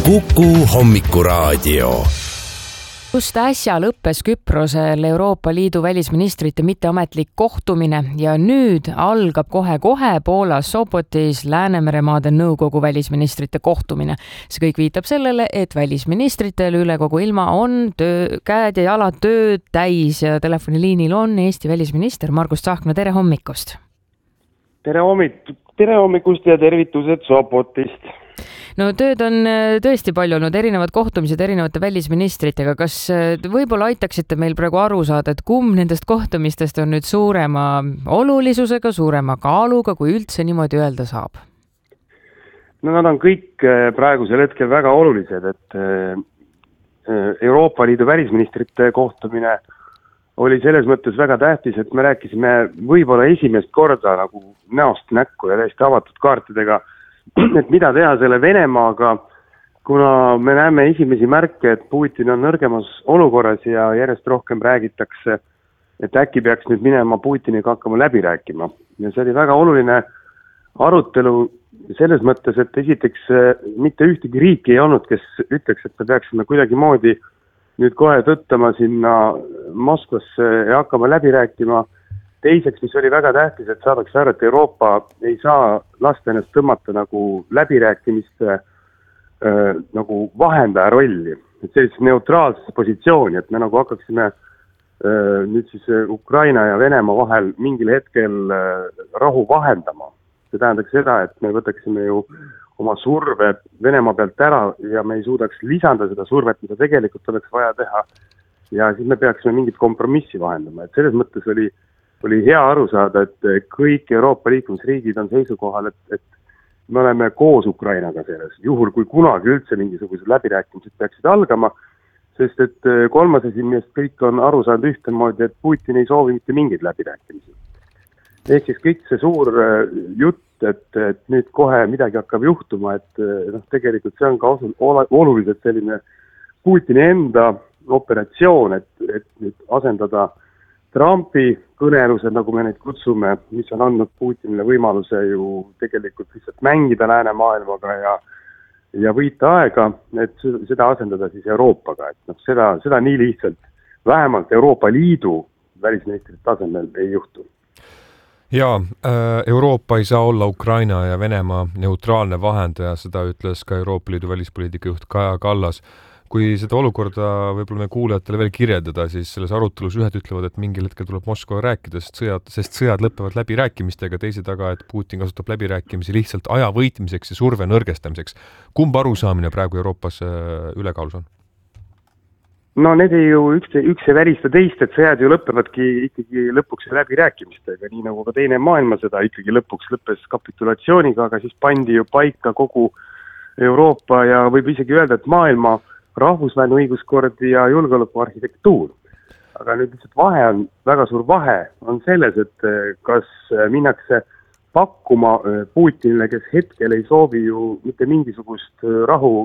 Kuku Hommikuraadio. Just äsja lõppes Küprosel Euroopa Liidu välisministrite mitteametlik kohtumine ja nüüd algab kohe-kohe Poolas Sopotis Läänemeremaade nõukogu välisministrite kohtumine. See kõik viitab sellele, et välisministritel üle kogu ilma on käed ja jalad tööd täis ja telefoniliinil on Eesti välisminister Margus Tsahkna. Tere hommikust! Tere hommikust ja tervitused Sopotist! No tööd on tõesti palju olnud, erinevad kohtumised erinevate välisministritega. Kas võib-olla aitaksite meil praegu aru saada, et kumb nendest kohtumistest on nüüd suurema olulisusega, suurema kaaluga, kui üldse niimoodi öelda saab? No nad on kõik praegusel hetkel väga olulised, et Euroopa Liidu välisministrite kohtumine oli selles mõttes väga tähtis, et me rääkisime võib-olla esimest korda nagu näost näkku ja täiesti avatud kaartidega, et mida teha selle Venemaaga, kuna me näeme esimesi märke, et Putin on nõrgemas olukorras ja järjest rohkem räägitakse, et äkki peaks nüüd minema Putiniga hakkama läbi rääkima. Ja see oli väga oluline arutelu selles mõttes, et esiteks mitte ühtegi riiki ei olnud, kes ütleks, et me peaksime kuidagi moodi nüüd kohe tõttama sinna Moskvasse ja hakkama läbi rääkima. Teiseks, mis oli väga tähtis, et saadakse aru, et Euroopa ei saa lasta ennast tõmmata nagu läbirääkimiste nagu vahendaja rolli. Et sellist neutraalses positsiooni, et me nagu hakkaksime nüüd siis Ukraina ja Venemaa vahel mingil hetkel rahu vahendama. See tähendaks seda, et me võtaksime ju oma surve Venemaa pealt ära ja me ei suudaks lisanda seda survet, mida tegelikult oleks vaja teha. Ja siis me peaksime mingit kompromissi vahendama. Et selles mõttes oli hea aru saada, et kõik Euroopa liikumisriigid on seisukohal, et me oleme koos Ukrainaga selles, juhul kui kunagi üldse mingisugused läbirääkimised peaksid algama, sest et kolmas asi, millest kõik on aru saanud ühtemoodi, et Putin ei soovi mitte mingeid läbirääkimisi. Ehk siis kõik see suur jutt, et nüüd kohe midagi hakkab juhtuma, et tegelikult see on ka oluliselt selline Putini enda operatsioon, et nüüd asendada Trumpi kõnelused, nagu me neid kutsume, mis on andnud Putinile võimaluse ju tegelikult lihtsalt mängida läänemaailmaga ja võita aega, et seda asendada siis Euroopaga. Et seda nii lihtsalt vähemalt Euroopa Liidu välisministrite tasemel ei juhtu. Ja, Euroopa ei saa olla Ukraina ja Venemaa neutraalne vahendaja, seda ütles ka Euroopa Liidu välispoliitika juht Kaja Kallas. Kui seda olukorda võib-olla me kuulajatele veel kirjeldada, siis selles arutelus ühed ütlevad, et mingil hetkel tuleb Moskva rääkida, sest sõjad lõpevad läbirääkimistega, teised aga, et Putin kasutab läbirääkimisi lihtsalt aja võitmiseks ja surve nõrgestamiseks. Kumb arusaamine praegu Euroopas ülekaalus on? No need ei ju üks ei välista teist, et sõjad ju lõppevadki ikkagi lõpuks läbirääkimistega, nii nagu ka teine maailmasõda ikkagi lõpuks lõppes kapitulatsiooniga, aga siis pandi ju paika kogu Euroopa ja võib isegi öelda, et maailma rahvusvaheline õiguskord ja julgeolekuarhitektuur. Aga nüüd lihtsalt väga suur vahe on selles, et kas minnakse pakkuma Putinile, kes hetkel ei soovi ju mitte mingisugust rahu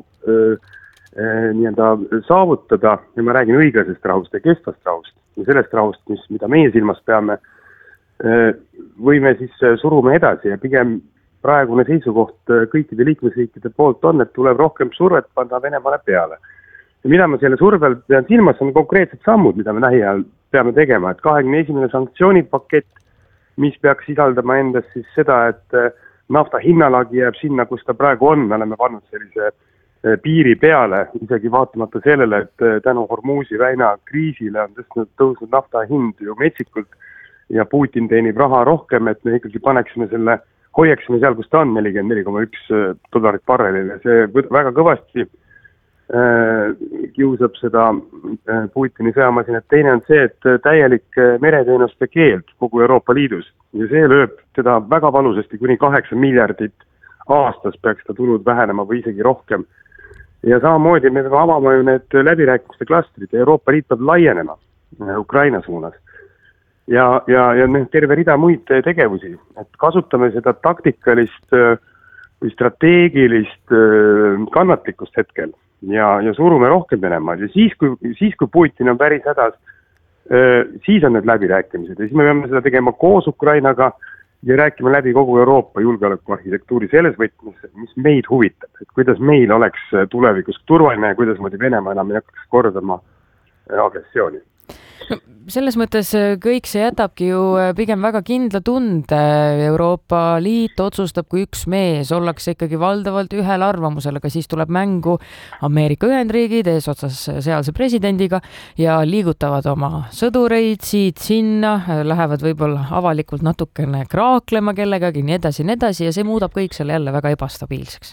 saavutada, ja ma räägin õiglasest rahust ja kestvast rahust ja sellest rahust, mida meie silmas peame, võime siis surume edasi ja pigem praegune seisukoht kõikide liikmesriikide poolt on, et tuleb rohkem survet panna Venemaale peale. Ja mida ma selle survel pean silmas, on konkreetsed sammud, mida me lähiajal peame tegema, et 21. sanktsioonipakett, mis peaks sisaldama endas siis seda, et nafta hinnalagi jääb sinna, kus ta praegu on, me oleme pannud sellise piiri peale, isegi vaatamata sellele, et tänu Hormuzi väina kriisile on tõusnud nafta hind ju metsikult ja Putin teenib raha rohkem, et me ikkagi hoiaksime seal, kus ta on, $44,1 barrelile. See väga kõvasti kiusab seda Putini sõjamasinat. Teine on see, et täielik mereteenuste keeld kogu Euroopa Liidus ja see lööb teda väga valusasti, kuni 8 miljardit aastas peaks ta tulnud vähenema või isegi rohkem. Ja samamoodi me peame avama ju need läbirääkimiste klastrid ja Euroopa Liit peab laienema Ukraina suunas. Ja terve rida muid tegevusi, et kasutame seda taktikalist või strateegilist kannatlikkust hetkel ja surume rohkem Venemaal. Ja siis, kui Putin on päris hädas, siis on need läbirääkimised ja siis me peame seda tegema koos Ukrainaga ja rääkima läbi kogu Euroopa julgeolekuarhitektuuri selles võtmes, mis meid huvitab, et kuidas meil oleks tulevikus turvaline ja kuidas Venemaa enam ei hakkaks kordama agressiooni. No, selles mõttes kõik see jätabki ju pigem väga kindla tunde. Euroopa Liit otsustab kui üks mees, ollakse ikkagi valdavalt ühel arvamusel, aga siis tuleb mängu Ameerika Ühendriigid eesotsas sealse presidendiga ja liigutavad oma sõdureid siit sinna, lähevad võib-olla avalikult natukene kraaklema kellegagi, nii edasi ja see muudab kõik selle jälle väga ebastabiilseks.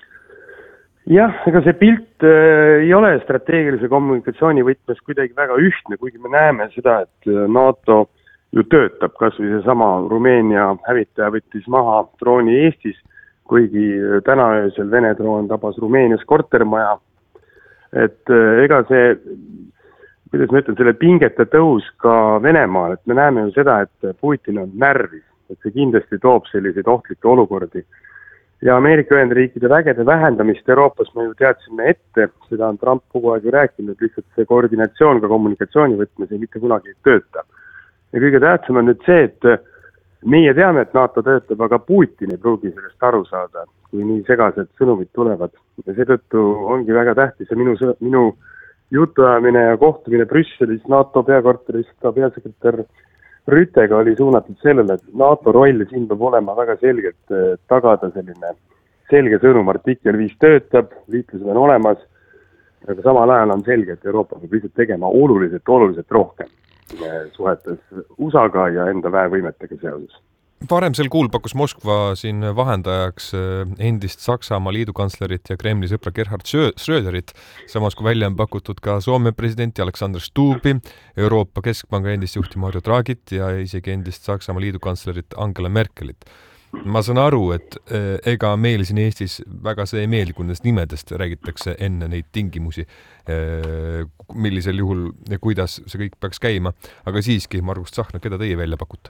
Jah, ega see pilt ei ole strateegilise kommunikatsiooni võtmes kuidagi väga ühtne, kuigi me näeme seda, et NATO ju töötab, kas või seesama Rumeenia hävitaja võttis maha drooni Eestis, kuigi täna öösel Vene droon tabas Rumeenias kortermaja. Et ega see, kuidas ma ütlen, selle pingete tõus ka Venemaal, et me näeme ju seda, et Putin on närvis, et see kindlasti toob selliseid ohtlikke olukordi. Ja Ameerika Ühendriikide vägede vähendamist Euroopas me ju teadsime ette, seda on Trump kogu aeg ju rääkinud, lihtsalt see koordinatsioon ka kommunikatsiooni võtmes ei mitte kunagi ei tööta. Ja kõige tähtsam on nüüd see, et meie teame, et NATO töötab, aga Putin ei pruugi sellest aru saada, kui nii segased sõnumid tulevad. Ja seetõttu ongi väga tähtis ja minu jutuajamine ja kohtumine Brüsselis NATO peakorteris ka peasekretär Rütega oli suunatud sellele, et NATO roll siin peab olema väga selgelt tagada selline selge sõnum, artikkel 5 töötab, liitlased on olemas, aga samal ajal on selge, et Euroopa peab lihtsalt tegema oluliselt rohkem suhetes USA-ga ja enda väevõimetega seoses. Varem sel kuul pakkus Moskva siin vahendajaks endist Saksamaa liidukantslerit ja Kremli sõpra Gerhard Schröderit, samas kui välja on pakutud ka Soome presidenti Alexander Stubbi, Euroopa Keskpanga endist juhti Mario Draghit ja isegi endist Saksamaa liidukantslerit Angela Merkelit. Ma saan aru, et ega meil siin Eestis väga see ei meeldi, kui nendest nimedest räägitakse enne neid tingimusi, millisel juhul ja kuidas see kõik peaks käima, aga siiski, Margus Tsahkna, keda teie välja pakute?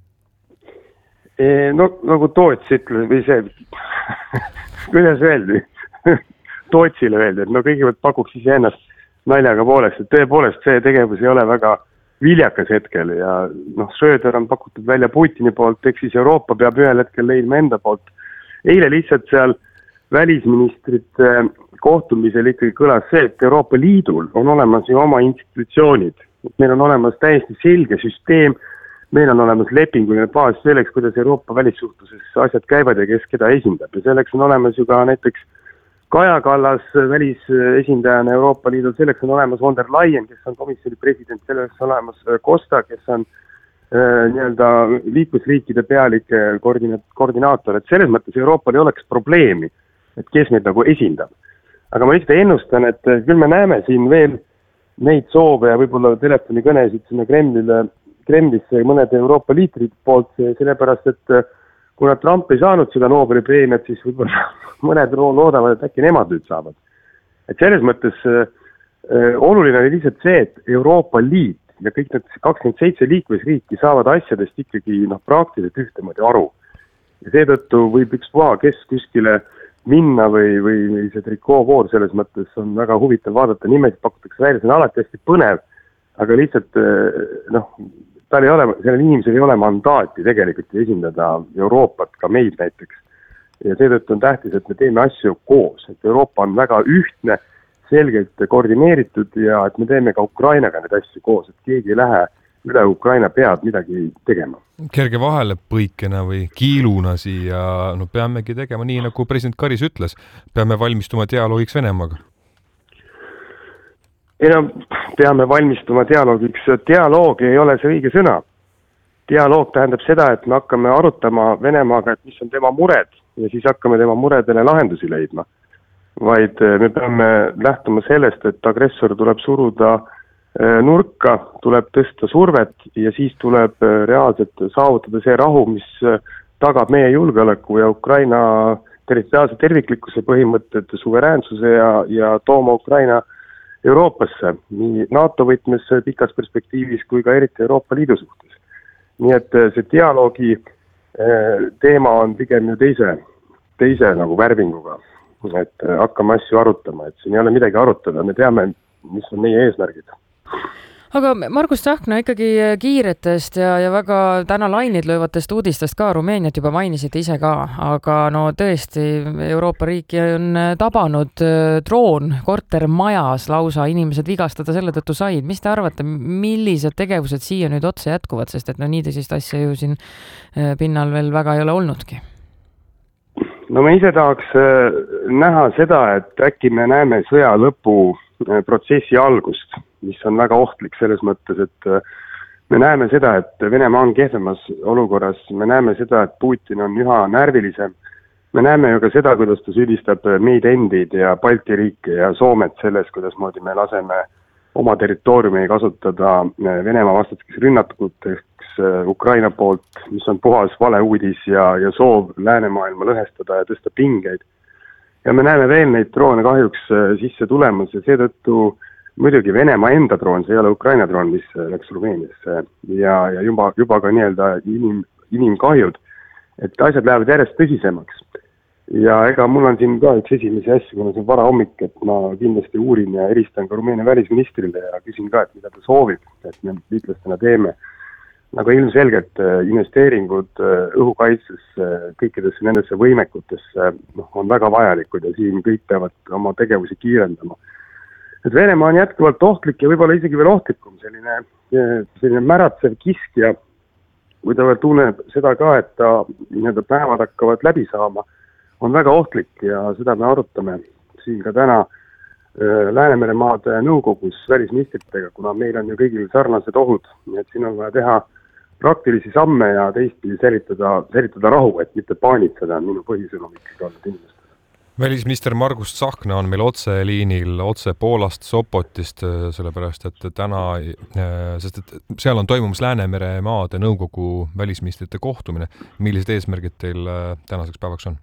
No nagu Toots ütles, või see, kuidas öeldi, Tootsile öeldi, et no kõigepealt pakuks ise ennast naljaga pooleks, et tõepoolest see tegevus ei ole väga viljakas hetkel ja Schröder on pakutud välja Putini poolt, eks siis Euroopa peab ühel hetkel leidma enda poolt. Eile lihtsalt seal välisministrite kohtumisel ikkagi kõlas see, et Euroopa Liidul on olemas ju oma institutsioonid, meil on olemas täiesti selge süsteem, meil on olemas lepinguline baas selleks, kuidas Euroopa välissuhtluses asjad käivad ja kes keda esindab. Ja selleks on olemas ju ka näiteks Kaja Kallas välisesindajana Euroopa Liidul, selleks on olemas von der Leyen, kes on komisjoni president, selleks on olemas Costa, kes on nii-öelda liikmesriikide pealike koordinaator. Et selles mõttes Euroopal ei oleks probleemi, et kes meid nagu esindab. Aga ma lihtsalt ennustan, et küll me näeme siin veel neid soove ja võib-olla telefonikõnesid sinna Kremlisse mõned Euroopa liitrid poolt, sellepärast, et kuna Trump ei saanud seda Nobeli preemiat, siis võib-olla mõned loodavad, et äkki nemad nüüd saavad. Et selles mõttes oluline oli lihtsalt see, et Euroopa Liit ja kõik need 27 liikmesriiki saavad asjadest ikkagi praktiliselt ühtemoodi aru. Ja seetõttu võib ükspuha, kes kuskile minna või see trikoovoor selles mõttes on väga huvitav vaadata, nimesid pakutakse välja, see on alati hästi põnev, aga lihtsalt sellel inimesel ei ole mandaati tegelikult esindada Euroopat, ka meid näiteks. Ja seetõttu on tähtis, et me teeme asju koos, et Euroopa on väga ühtne, selgelt koordineeritud ja et me teeme ka Ukrainaga need asju koos, et keegi ei lähe üle Ukraina pead midagi tegema. Kerge vahele põikena või kiiluna siia, peamegi tegema nii, nagu president Karis ütles, peame valmistuma dialoogiks Venemaaga. Peame valmistuma dialoogiks. Dialoog ei ole see õige sõna. Dialoog tähendab seda, et me hakkame arutama Venemaaga, et mis on tema mured ja siis hakkame tema muredele lahendusi leidma. Vaid me peame lähtuma sellest, et agressor tuleb suruda nurka, tuleb tõsta survet ja siis tuleb reaalselt saavutada see rahu, mis tagab meie julgeoleku ja Ukraina territoriaalse terviklikkuse põhimõtted, suveräänsuse ja tooma Ukraina Euroopasse, nii NATO võtmes pikas perspektiivis kui ka eriti Euroopa Liidu suhtes. Nii et see dialoogi teema on pigem ju teise nagu värvinguga, et hakkame asju arutama, et siin ei ole midagi arutada, me teame, mis on meie eesmärgid. Aga Margus Tsahkna ikkagi kiiretest ja väga täna lainid löövatest uudistest ka, Rumeeniat juba mainisite ise ka, aga no tõesti Euroopa riiki on tabanud droon kortermajas lausa, inimesed vigastada selle tõttu said. Mis te arvate, millised tegevused siia nüüd otsa jätkuvad, sest et no nii tõsist asja ju siin pinnal veel väga ei ole olnudki? No me ise tahaks näha seda, et äkki me näeme sõja lõpu protsessi algust, mis on väga ohtlik selles mõttes, et me näeme seda, et Venemaa on kehvemas olukorras, me näeme seda, et Putin on üha närvilisem, me näeme ju ka seda, kuidas ta süüdistab meid endid ja Balti riike ja Soomet selles, kuidas moodi me laseme oma territooriumi kasutada Venemaa vastaseks rünnakuteks Ukraina poolt, mis on puhas valeuudis ja soov läänemaailma lõhestada ja tõsta pingeid. Ja me näeme veel neid droone kahjuks sisse tulemas ja seetõttu muidugi Venemaa enda droon, see ei ole Ukraina droon, mis läks Rumeeniasse ja juba ka nii-öelda inimkahjud, et asjad lähevad järjest tõsisemaks. Ja ega mul on siin ka üks esimesi asju, kuna see on varahommik, et ma kindlasti uurin ja helistan ka Rumeenia välisministrile ja küsin ka, et mida ta soovib, et me liitlastena teeme. Nagu ilmselgelt investeeringud õhukaitsesse, kõikidesse nendesse võimekutesse on väga vajalikud ja siin kõik peavad oma tegevusi kiirendama. Et Venemaa on jätkuvalt ohtlik ja võib-olla isegi veel ohtlikum, selline märatsev kiskja, kui ta veel tunneb seda ka, et ta päevad hakkavad läbi saama, on väga ohtlik ja seda me arutame siin ka täna Läänemeremaade nõukogus välisministritega, kuna meil on ju kõigil sarnased ohud, et siin on vaja teha praktilisi samme ja teistpidi säilitada rahu, et mitte paanitseda minu põhisõnum ikkagi olnud inimestele. Välisminister Margus Tsahkna on meil otseliinil otse Poolast, Sopotist, sellepärast et täna, sest et seal on toimumas Läänemeremaade nõukogu välisministrite kohtumine. Millised eesmärgid teil tänaseks päevaks on?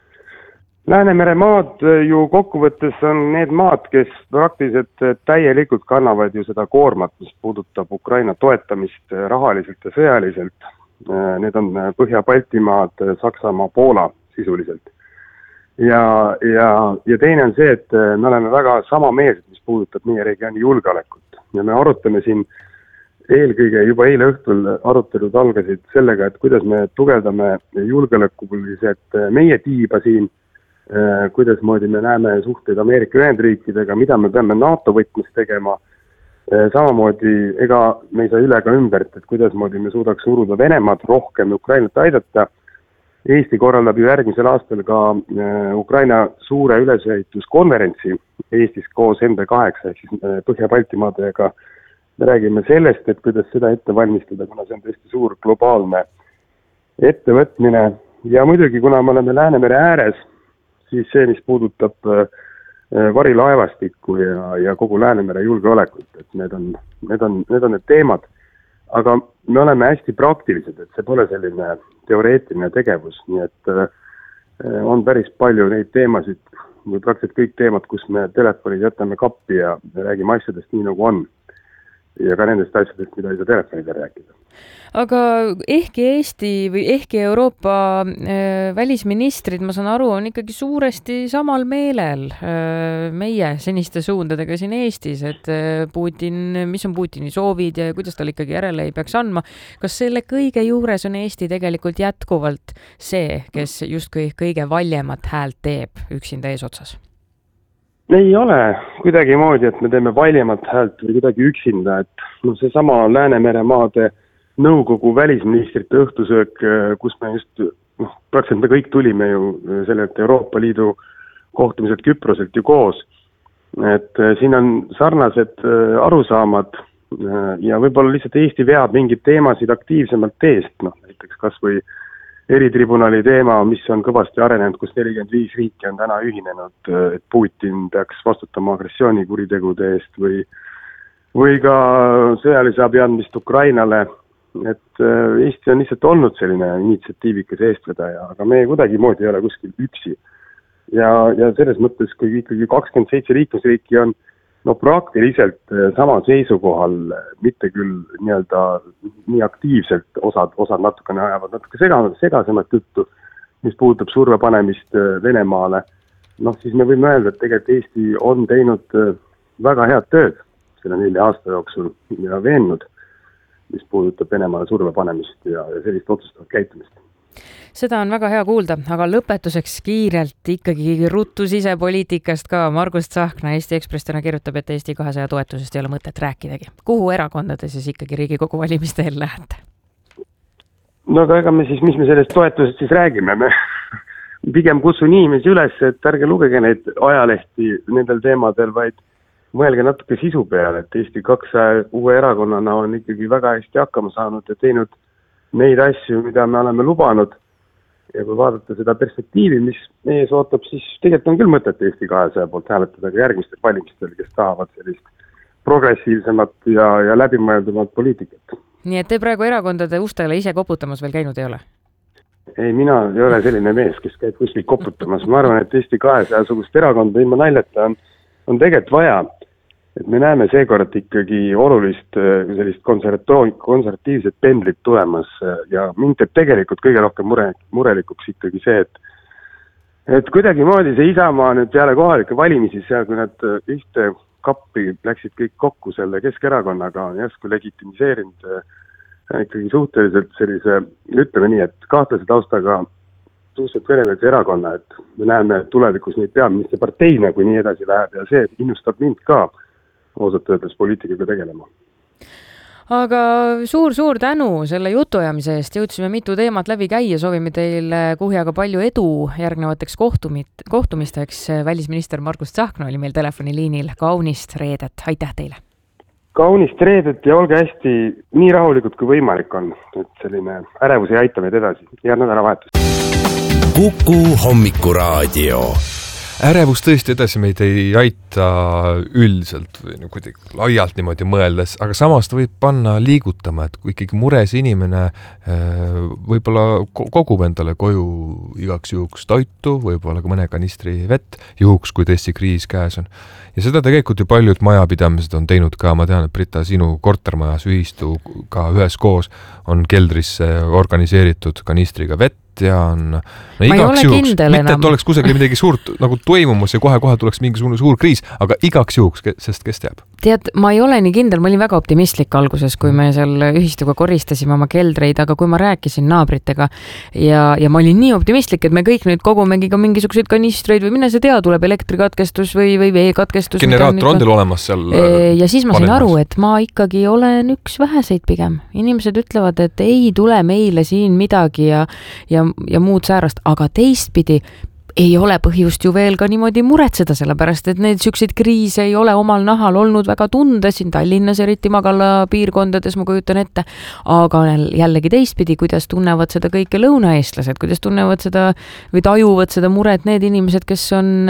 Läänemeremaad ju kokkuvõttes on need maad, kes praktiliselt täielikult kannavad ju seda koormat, mis puudutab Ukraina toetamist rahaliselt ja sõjaliselt. Need on Põhja-Baltimaad, Saksamaa, Poola sisuliselt. Ja teine on see, et me oleme väga samameelsed, mis puudutab meie regiooni julgeolekut. Ja me arutame siin eelkõige juba eile õhtul arutelud algasid sellega, et kuidas me tugevdame julgeolekuliselt meie tiiba siin, kuidas moodi me näeme suhteid Ameerika Ühendriikidega, mida me peame NATO võtmes tegema. Samamoodi, ega me ei saa üle ka ümbert, et kuidas moodi me suudaks uruda Venemaad rohkem Ukrainat aidata. Eesti korraldab ju järgmisel aastal ka Ukraina suure ülesehituskonverentsi Eestis koos MB8 ehk siis Põhja-Baltimaadega. Me räägime sellest, et kuidas seda ette valmistada, kuna see on tõesti suur globaalne ettevõtmine. Ja muidugi, kuna me oleme Läänemere ääres, siis see, mis puudutab varilaevastikku ja kogu Läänemere julgeolekut, et need on need teemad. Aga me oleme hästi praktilised, et see pole selline teoreetiline tegevus, nii et on päris palju neid teemasid, või praktiliselt kõik teemad, kus me telefonid jätame kappi ja räägime asjadest nii nagu on. Ja ka nendest asjadest, mida ei saa telefonida rääkida. Aga ehkki Eesti või ehkki Euroopa välisministrid, ma saan aru, on ikkagi suuresti samal meelel meie seniste suundadega siin Eestis, et mis on Putini soovid ja kuidas tal ikkagi järele ei peaks andma. Kas selle kõige juures on Eesti tegelikult jätkuvalt see, kes justkui kõige valjemat häält teeb üksinda eesotsas? Ei ole kuidagi moodi, et me teeme valjemat häält või kuidagi üksinda, et seesama Läänemeremaade nõukogu välisministrite õhtusöök, kus me just, praktiliselt me kõik tulime ju sellelt Euroopa Liidu kohtumiselt Küproselt ju koos, et siin on sarnased arusaamad ja võib-olla lihtsalt Eesti veab mingid teemasid aktiivsemalt eest, näiteks kas või eritribunali teema, mis on kõvasti arenenud, kus 45 riiki on täna ühinenud, et Putin peaks vastutama agressioonikuritegude eest või ka sõjalise abi andmist Ukrainale, et Eesti on lihtsalt olnud selline initsiatiivikas eestvedaja, aga me kuidagi moodi ei ole kuskil üksi. Ja selles mõttes, kui ikkagi 27 liikmesriiki on praktiliselt sama seisukohal, mitte küll nii aktiivselt, osad natukene ajavad natuke segasemat juttu, mis puudutab surve panemist Venemaale, siis me võime öelda, et tegelikult Eesti on teinud väga head tööd selle 4 aasta jooksul ja veennud, mis puudutab Venemaale surve panemist ja sellist otsustavat käitumist. Seda on väga hea kuulda, aga lõpetuseks kiirelt ikkagi ruttu sisepoliitikast ka. Margus Tsahkna Eesti Ekspress täna kirjutab, et Eesti 200 toetusest ei ole mõtet rääkidagi. Kuhu erakondade siis ikkagi Riigikogu valimiste eel lähete? No aga ega mis me sellest toetusest siis räägime? Me pigem kutsun inimesi üles, et ärge lugege neid ajalehti nendel teemadel, vaid mõelge natuke sisu peale, et Eesti 200 uue erakonnana on ikkagi väga hästi hakkama saanud ja teinud neid asju, mida me oleme lubanud. Ja kui vaadata seda perspektiivi, mis meie ootab, siis tegelikult on küll mõtet Eesti 200 poolt hääletada ka järgmistel valimistel, kes tahavad sellist progressiivsemat ja läbimõeldumat poliitikat. Nii et te praegu erakondade ustele ise koputamas veel käinud ei ole? Ei, mina ei ole selline mees, kes käib kuskil koputamas. Ma arvan, et Eesti 200 sugust erakonda ilma naljata on tegelikult vaja. Et me näeme seekord ikkagi olulist sellist konservatiivset pendlit tulemas ja mind teeb tegelikult kõige rohkem murelikuks ikkagi see, et kuidagi moodi see Isamaa nüüd peale kohalike valimisi seal, kui nad ühte kappi läksid kõik kokku selle Keskerakonnaga, on järsku legitimiseerinud ikkagi suhteliselt sellise, ütleme nii, et kahtlase taustaga suhteliselt venemeelse erakonna, et me näeme tulevikus neid peaministri parteina, kui nii edasi läheb ja see innustab mind ka osalt öeldes poliitikaga tegelema. Aga suur tänu selle jutuajamise eest. Jõudsime mitu teemat läbi käia. Soovime teile Kuhjaga palju edu järgnevateks kohtumisteks. Välisminister Margus Tsahkna oli meil telefoniliinil. Kaunist reedet. Aitäh teile! Kaunist reedet ja olge hästi nii rahulikud kui võimalik on. Et selline ärevus ei aita meid edasi. Head nädalavahetust. Kuku hommikuraadio. Ärevus tõesti edasi meid ei aita üldiselt või kuidagi laialt niimoodi mõeldes, aga samas ta võib panna liigutama, et kui ikkagi mures inimene võib-olla kogub endale koju igaks juhuks toitu, võib-olla ka mõne kanistri vett, juhuks kui tõesti kriis käes on. Ja seda tegelikult ju paljud majapidamised on teinud ka, ma tean, et Brita, sinu kortermajas ühistu ka üheskoos on keldrisse organiseeritud kanistriga vett ja on igaks juhuks, mitte et oleks kusagil midagi suurt nagu toimumus ja kohe tuleks mingisugune suur kriis, aga igaks juhuks, sest kes teab? Tead, ma ei ole nii kindel, ma olin väga optimistlik alguses, kui me seal ühistuga koristasime oma keldreid, aga kui ma rääkisin naabritega ja ma olin nii optimistlik, et me kõik nüüd kogumegi ka mingisuguseid kanistreid või mine see tea, tuleb elektrikatkestus või veekatkestus. Generaator on teil olemas seal? Ja siis ma sain aru, et ma ikkagi olen üks väheseid pigem. Inimesed ütlevad, et ei tule meile siin midagi ja muud säärast, aga teistpidi ei ole põhjust ju veel ka niimoodi muretseda, sellepärast, et need sükseid kriise ei ole omal nahal olnud väga tunda siin Tallinnas, eriti magala piirkondades, ma kujutan ette, aga jällegi teistpidi, kuidas tunnevad seda kõike lõunaeestlased, kuidas tunnevad seda või tajuvad seda muret need inimesed, kes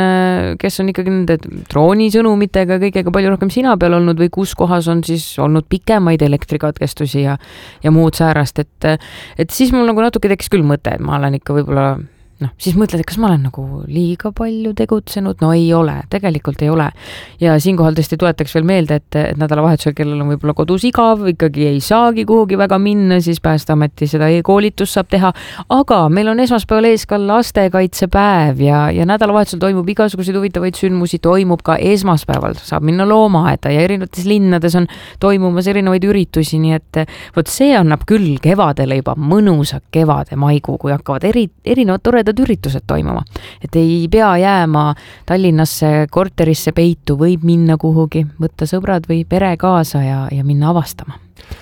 on ikkagi nende droonisõnumitega kõigega palju rohkem sina peal olnud või kus kohas on siis olnud pikemaid elektrikatkestusi ja muud säärast, et siis mul nagu natuke tekkis küll mõte, et ma olen ikka võib-olla siis mõtled, et kas ma olen nagu liiga palju tegutsenud? No ei ole, tegelikult ei ole. Ja siinkohal tõesti tuletaks veel meelde, et nädalavahetusel, kellel on võib-olla kodus igav, ikkagi ei saagi kuhugi väga minna, siis Päästeameti seda e-koolitust saab teha. Aga meil on esmaspäeval ees ka lastekaitsepäev ja nädalavahetusel toimub igasuguseid huvitavaid sündmusi, toimub ka esmaspäeval, saab minna loomaaeda ja erinevates linnades on toimumas erinevaid üritusi, nii et vot see annab küll kevadele juba mõnusa kevade maikuu, kui hakkavad erinevad toredad üritused toimuma. Et ei pea jääma Tallinnasse korterisse peitu, võib minna kuhugi, võtta sõbrad või pere kaasa ja minna avastama.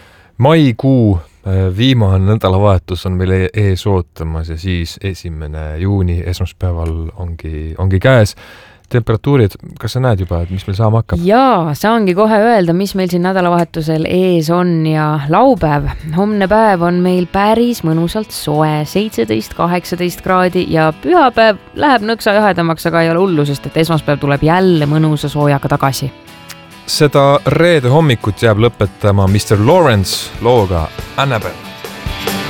Maikuu viimane nädalavahetus on meil ees ootamas ja siis 1. juuni esmaspäeval ongi käes. Temperatuurid, kas sa näed juba, et mis meil saama hakkab? Jaa, saangi kohe öelda, mis meil siin nädalavahetusel ees on ja laupäev. Homne päev on meil päris mõnusalt soe, 17-18 kraadi ja pühapäev läheb nõksa jahedamaks, aga ei ole hullu, sest et esmaspäev tuleb jälle mõnusa soojaga tagasi. Seda reede hommikut jääb lõpetama Mr. Lawrence looga Annabelle.